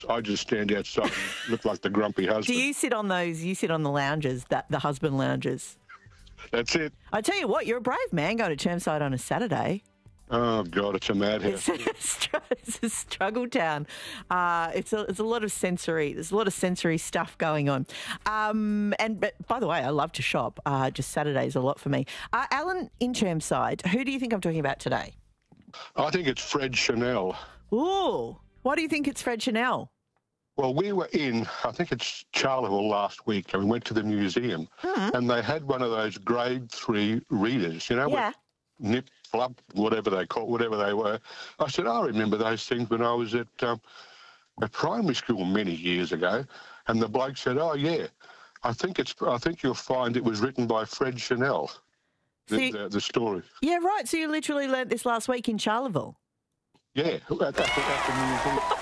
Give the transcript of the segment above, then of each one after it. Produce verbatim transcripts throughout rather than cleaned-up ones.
I just stand outside and look like the grumpy husband. Do you sit on those, you sit on the lounges, that the husband lounges? That's it. I tell you what, you're a brave man going to Chermside on a Saturday. Oh, God, it's a madhouse. It's, it's a struggle town. Uh, it's, a, it's a lot of sensory, there's a lot of sensory stuff going on. Um, and but by the way, I love to shop. Uh, just Saturday's a lot for me. Uh, Alan in Chermside, who do you think I'm talking about today? I think it's Fred Chanel. Ooh, why do you think it's Fred Chanel? Well, we were in, I think it's Charleville last week, and we went to the museum, Mm. and they had one of those grade three readers, you know, Yeah. with nip, flub, whatever they call, whatever they were. I said, I remember those things when I was at, um, at primary school many years ago, and the bloke said, oh, yeah, I think it's, I think you'll find it was written by Fred Chanel, the, See- the, the story. Yeah, right. So you literally learnt this last week in Charleville. Yeah, at the, at the museum.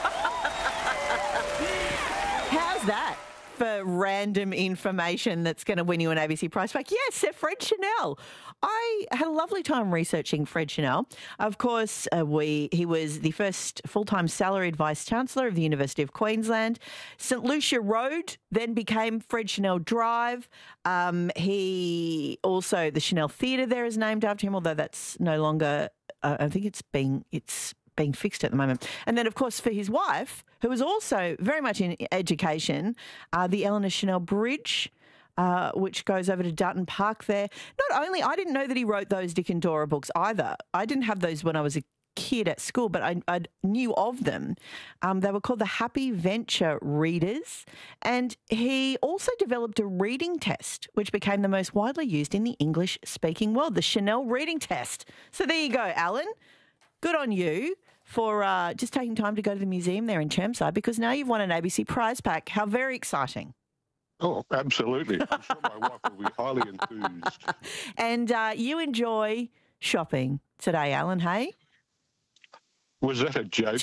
How's that for random information that's going to win you an A B C prize pack? Yes, uh, Fred Chanel. I had a lovely time researching Fred Chanel. Of course, uh, we he was the first full-time salaried Vice-Chancellor of the University of Queensland. St Lucia Road then became Fred Chanel Drive. Um, he also, the Chanel Theatre there is named after him, although that's no longer, uh, I think it's being, it's being fixed at the moment. And then, of course, for his wife, who was also very much in education, uh, the Eleanor Chanel Bridge, uh, which goes over to Dutton Park there. Not only, I didn't know that he wrote those Dick and Dora books either. I didn't have those when I was a kid at school, but I, I knew of them. Um, they were called the Happy Venture Readers. And he also developed a reading test, which became the most widely used in the English-speaking world, the Chanel Reading Test. So there you go, Alan. Good on you for uh, just taking time to go to the museum there in Chermside, because now you've won an A B C prize pack. How very exciting. Oh, absolutely. I'm sure my wife will be highly enthused. And uh, you enjoy shopping today, Alan, hey? Was that a joke?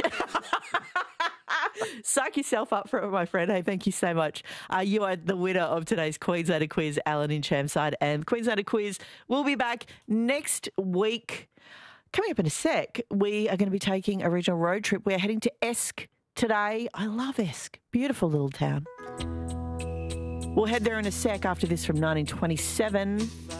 Psych yourself up for it, my friend. Hey, thank you so much. Uh, you are the winner of today's Queenslander Quiz, Alan in Chermside. And Queenslander Quiz will be back next week. Coming up in a sec, we are going to be taking a regional road trip. We're heading to Esk today. I love Esk. Beautiful little town. We'll head there in a sec after this from nineteen twenty-seven.